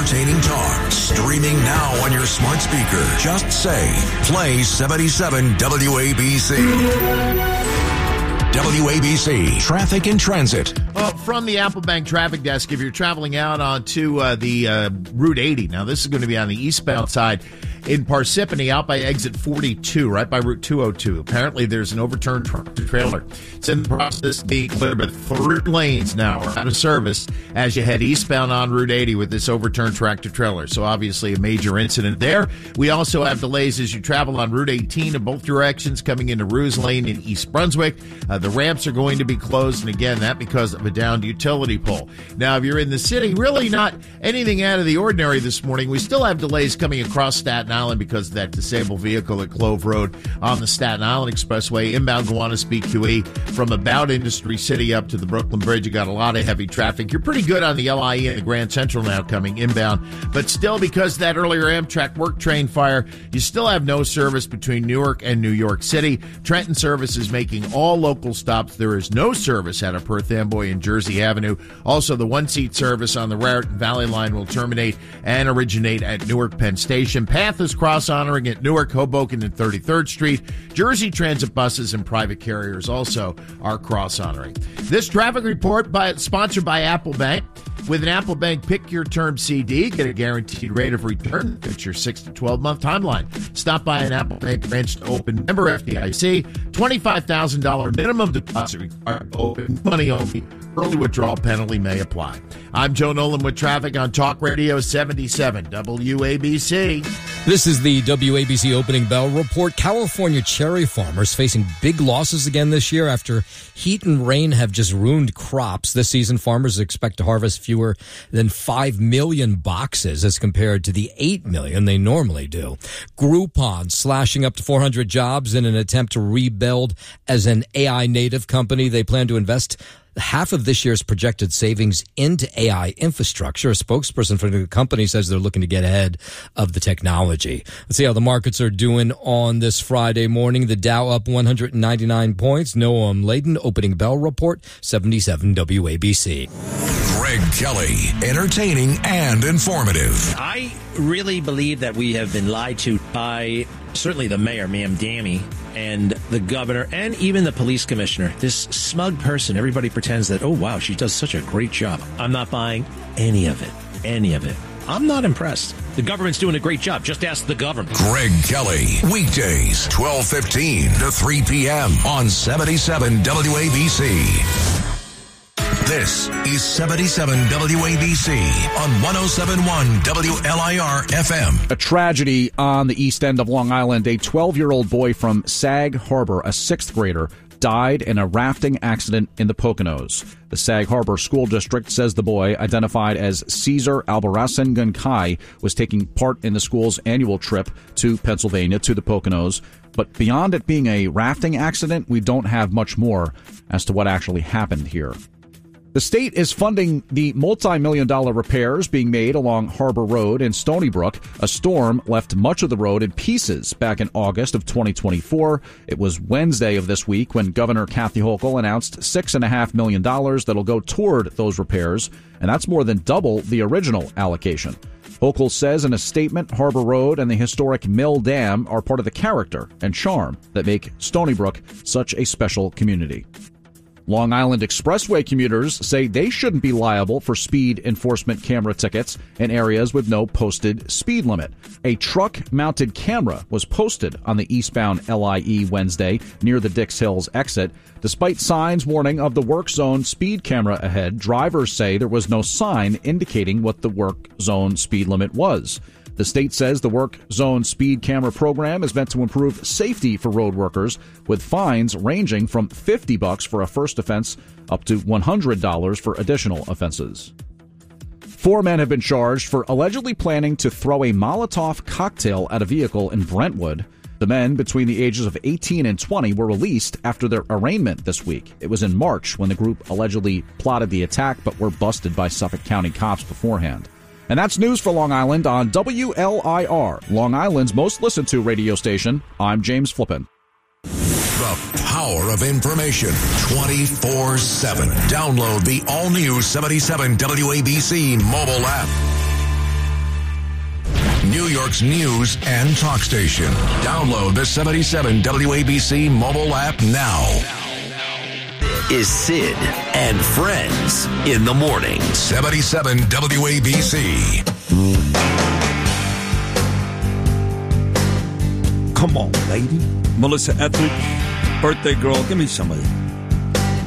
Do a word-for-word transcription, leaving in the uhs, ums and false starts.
entertaining talk. Streaming now on your smart speaker. Just say, play seventy-seven W A B C. W A B C, Traffic and Transit. Well, from the Apple Bank Traffic Desk, if you're traveling out onto uh, the uh, Route eighty, now this is going to be on the eastbound side in Parsippany, out by exit forty-two, right by Route two oh two. Apparently, there's an overturned trailer. It's in the process of being cleared, but three lanes now are out of service as you head eastbound on Route eighty with this overturned tractor trailer. So obviously a major incident there. We also have delays as you travel on Route eighteen in both directions coming into Ruse Lane in East Brunswick. Uh, the ramps are going to be closed, and again, that because of a downed utility pole. Now, if you're in the city, really not anything out of the ordinary this morning. We still have delays coming across Staten Island because of that disabled vehicle at Clove Road on the Staten Island Expressway, inbound Gowanus B Q E from about Industry City up to the Brooklyn Bridge. You got a lot of heavy traffic. You're pretty good on the L I E and the Grand Central now coming inbound, but still because of that earlier Amtrak work train fire, you still have no service between Newark and New York City. Trenton Service is making all local stops. There is no service out of Perth Amboy and Jersey Avenue. Also, the one-seat service on the Raritan Valley line will terminate and originate at Newark Penn Station. Path is cross-honoring at Newark, Hoboken, and thirty-third Street. Jersey Transit buses and private carriers also are cross-honoring. This traffic report by, sponsored by Apple Bank. With an Apple Bank Pick Your Term C D, get a guaranteed rate of return. It's your six to twelve month timeline. Stop by an Apple Bank branch to open. Member F D I C. twenty-five thousand dollars minimum deposit required to open. Money only. Early withdrawal penalty may apply. I'm Joe Nolan with traffic on Talk Radio seventy-seven W A B C. This is the W A B C opening bell report. California cherry farmers facing big losses again this year after heat and rain have just ruined crops. This season, farmers expect to harvest fewer than five million boxes as compared to the eight million they normally do. Groupon slashing up to four hundred jobs in an attempt to rebuild as an A I native company. They plan to invest half of this year's projected savings into A I infrastructure. A spokesperson for the company says they're looking to get ahead of the technology. Let's see how the markets are doing on this Friday morning. The Dow up one hundred ninety-nine points. Noam Laden, opening bell report, seventy-seven W A B C. Greg Kelly, entertaining and informative. I really believe that we have been lied to by certainly the mayor, Ma'am Dammy, and the governor, and even the police commissioner. This smug person, everybody pretends that, oh, wow, she does such a great job. I'm not buying any of it, any of it. I'm not impressed. The government's doing a great job. Just ask the government. Greg Kelly, weekdays, twelve fifteen to three p.m. on seventy-seven W A B C. This is seventy-seven W A B C on one oh seven point one W L I R F M. A tragedy on the east end of Long Island. A twelve-year-old boy from Sag Harbor, a sixth grader, died in a rafting accident in the Poconos. The Sag Harbor School District says the boy, identified as Caesar Albarracin Gunkai, was taking part in the school's annual trip to Pennsylvania to the Poconos. But beyond it being a rafting accident, we don't have much more as to what actually happened here. The state is funding the multi-million dollar repairs being made along Harbor Road in Stony Brook. A storm left much of the road in pieces back in August of twenty twenty-four. It was Wednesday of this week when Governor Kathy Hochul announced six point five million dollars that'll go toward those repairs, and that's more than double the original allocation. Hochul says in a statement, Harbor Road and the historic Mill Dam are part of the character and charm that make Stony Brook such a special community. Long Island Expressway commuters say they shouldn't be liable for speed enforcement camera tickets in areas with no posted speed limit. A truck-mounted camera was posted on the eastbound L I E Wednesday near the Dix Hills exit. Despite signs warning of the work zone speed camera ahead, drivers say there was no sign indicating what the work zone speed limit was. The state says the work zone speed camera program is meant to improve safety for road workers, with fines ranging from fifty bucks for a first offense up to one hundred dollars for additional offenses. Four men have been charged for allegedly planning to throw a Molotov cocktail at a vehicle in Brentwood. The men, between the ages of eighteen and twenty, were released after their arraignment this week. It was in March when the group allegedly plotted the attack but were busted by Suffolk County cops beforehand. And that's news for Long Island on W L I R, Long Island's most listened to radio station. I'm James Flippin. The power of information twenty-four seven. Download the all-new seventy-seven W A B C mobile app. New York's news and talk station. Download the seventy-seven W A B C mobile app now. Is Sid and Friends in the morning. seventy-seven W A B C. Come on, lady. Melissa Etheridge, birthday girl, give me some of it.